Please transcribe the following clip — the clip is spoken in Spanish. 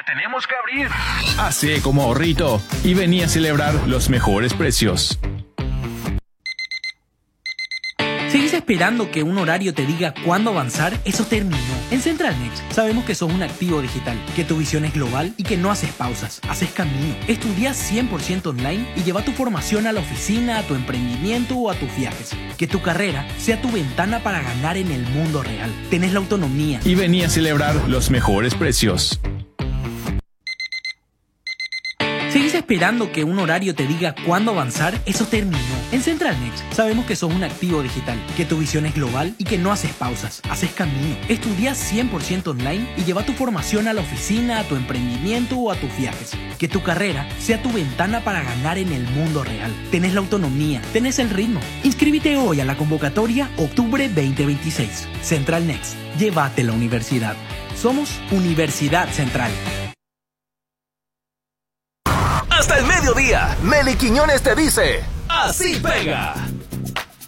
tenemos que abrir. Hace como ahorrito y vení a celebrar los mejores precios. ¿Seguís esperando que un horario te diga cuándo avanzar? Eso terminó. En Central Next sabemos que sos un activo digital, que tu visión es global y que no haces pausas, haces camino. Estudia 100% online y lleva tu formación a la oficina, a tu emprendimiento o a tus viajes. Que tu carrera sea tu ventana para ganar en el mundo real. Tenés la autonomía. Y vení a celebrar los mejores precios. ¿Seguís esperando que un horario te diga cuándo avanzar? Eso terminó. En Central Next sabemos que sos un activo digital, que tu visión es global y que no haces pausas, haces camino. Estudia 100% online y lleva tu formación a la oficina, a tu emprendimiento o a tus viajes. Que tu carrera sea tu ventana para ganar en el mundo real. Tenés la autonomía, tenés el ritmo. Inscríbete hoy a la convocatoria Octubre 2026. Central Next, llévate la universidad. Somos Universidad Central. Hasta el mediodía, Meli Quiñones te dice: ¡así pega!